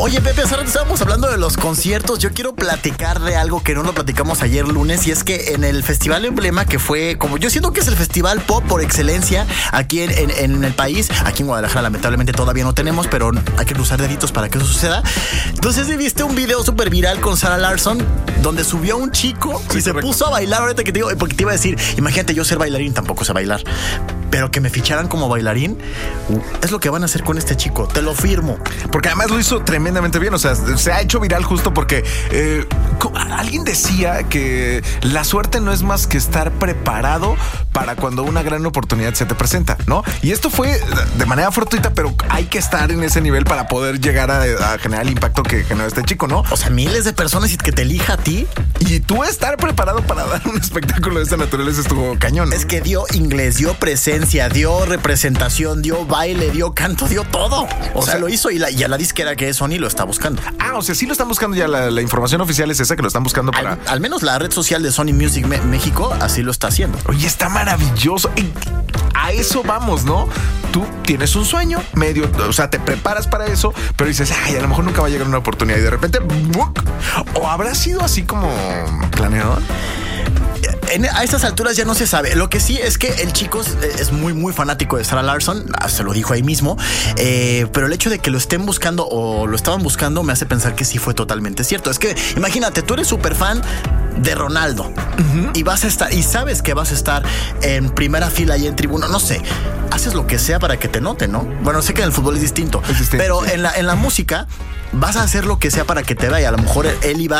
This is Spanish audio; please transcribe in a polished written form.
Oye, Pepe, hace rato estábamos hablando de los conciertos. Yo quiero platicar de algo que no lo platicamos ayer lunes, y es que en el Festival Emblema, que fue como yo siento que es el festival pop por excelencia aquí en el país, aquí en Guadalajara lamentablemente todavía no tenemos, pero hay que cruzar deditos para que eso suceda. Entonces viste un video súper viral con Sarah Larsson donde subió a un chico y se puso a bailar. Ahorita que te digo, porque te iba a decir, imagínate yo ser bailarín, tampoco sé bailar, pero que me ficharan como bailarín, es lo que van a hacer con este chico, te lo firmo. Porque además lo hizo tremendamente bien, o sea, se ha hecho viral justo porque alguien decía que la suerte no es más que estar preparado para cuando una gran oportunidad se te presenta, ¿no? Y esto fue de manera fortuita, pero hay que estar en ese nivel para poder llegar a generar el impacto que generó este chico, ¿no? O sea, miles de personas y que te elija a ti. Y tú estar preparado para dar un espectáculo de esta naturaleza estuvo cañón, ¿no? Es que dio inglés, dio presencia, dio representación, dio baile, dio canto, dio todo. O sea, lo hizo y a la disquera que es Sony lo está buscando. O sea, sí lo están buscando ya. La información oficial es esa, que lo están buscando para... Al menos la red social de Sony Music México así lo está haciendo. Oye, está maravilloso. Y a eso vamos, ¿no? Tú tienes un sueño medio, o sea, te preparas para eso, pero dices, ay, a lo mejor nunca va a llegar una oportunidad y de repente, ¡buc! ¿O habrá sido así como planeado? A estas alturas ya no se sabe. Lo que sí es que el chico es muy, muy fanático de Sarah Larsson. Se lo dijo ahí mismo. Pero el hecho de que lo estén buscando o lo estaban buscando me hace pensar que sí fue totalmente cierto. Es que imagínate, tú eres súper fan de Ronaldo y vas a estar, y sabes que vas a estar en primera fila y en tribuna, no sé, haces lo que sea para que te noten, ¿no? Bueno, sé que en el fútbol es distinto, pero sí. en la música vas a hacer lo que sea para que te vea. A lo mejor él iba